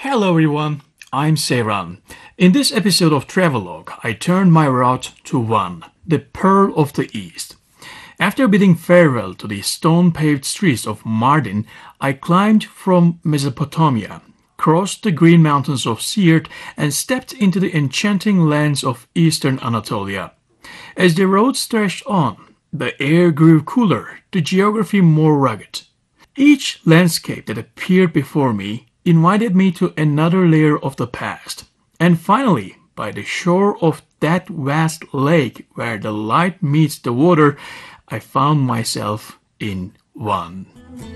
Hello everyone, I'm Seyran. In this episode of Travelogue, I turned my route to one, the Pearl of the East. After bidding farewell to the stone-paved streets of Mardin, I climbed from Mesopotamia, crossed the green mountains of Siirt, and stepped into the enchanting lands of eastern Anatolia. As the road stretched on, the air grew cooler, the geography more rugged. Each landscape that appeared before me invited me to another layer of the past. And finally, by the shore of that vast lake where the light meets the water, I found myself in one.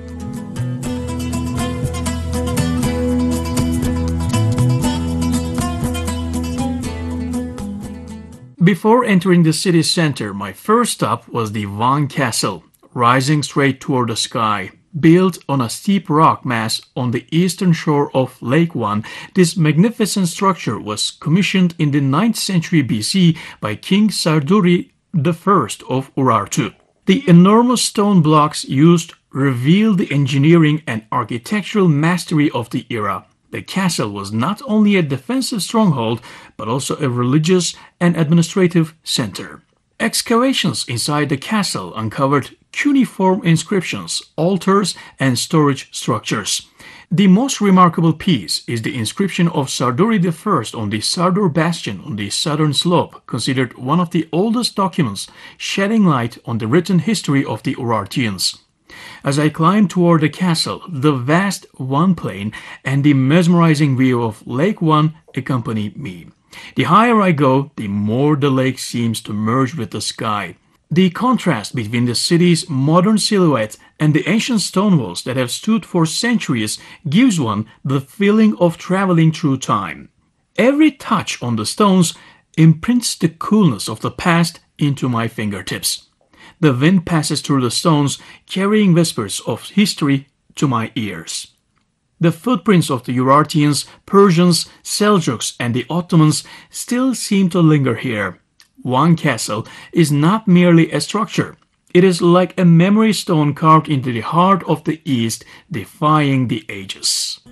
Before entering the city center, my first stop was the Van Castle, rising straight toward the sky. Built on a steep rock mass on the eastern shore of Lake Van, this magnificent structure was commissioned in the 9th century BC by King Sarduri I of Urartu. The enormous stone blocks used reveal the engineering and architectural mastery of the era. The castle was not only a defensive stronghold, but also a religious and administrative center. Excavations inside the castle uncovered cuneiform inscriptions, altars, and storage structures. The most remarkable piece is the inscription of Sarduri I on the Sardur Bastion on the southern slope, considered one of the oldest documents shedding light on the written history of the Urartians. As I climbed toward the castle, the vast Van Plain and the mesmerizing view of Lake Van accompanied me. The higher I go, the more the lake seems to merge with the sky. The contrast between the city's modern silhouette and the ancient stone walls that have stood for centuries gives one the feeling of traveling through time. Every touch on the stones imprints the coolness of the past into my fingertips. The wind passes through the stones, carrying whispers of history to my ears. The footprints of the Urartians, Persians, Seljuks, and the Ottomans still seem to linger here. Van Castle is not merely a structure. It is like a memory stone carved into the heart of the East, defying the ages.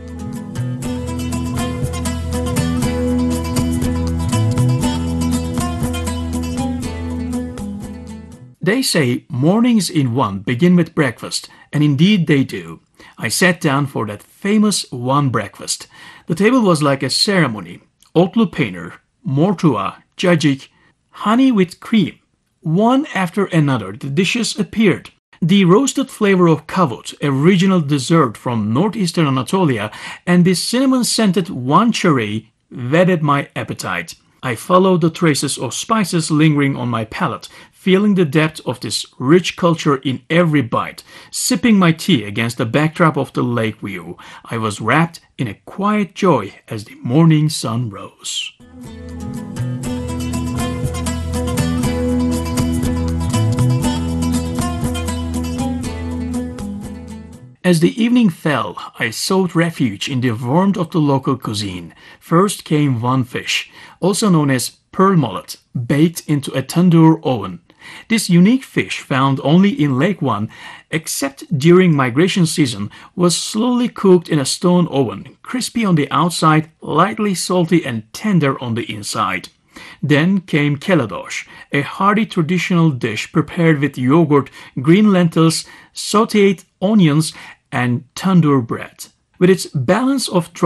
They say mornings in Van begin with breakfast, and indeed they do. I sat down for that famous Van breakfast. The table was like a ceremony. Otlu peynir, mortua, cacık, honey with cream. One after another, the dishes appeared. The roasted flavor of kavut, a regional dessert from northeastern Anatolia, and the cinnamon-scented Van çöreği whetted my appetite. I followed the traces of spices lingering on my palate, feeling the depth of this rich culture in every bite. Sipping my tea against the backdrop of the lake view, I was wrapped in a quiet joy as the morning sun rose. As the evening fell, I sought refuge in the warmth of the local cuisine. First came Van fish, also known as pearl mullet, baked into a tandoor oven. This unique fish, found only in Lake Van, except during migration season, was slowly cooked in a stone oven, crispy on the outside, lightly salty and tender on the inside. Then came keladosh, a hearty traditional dish prepared with yogurt, green lentils, sautéed onions, and tandoor bread. With its balance of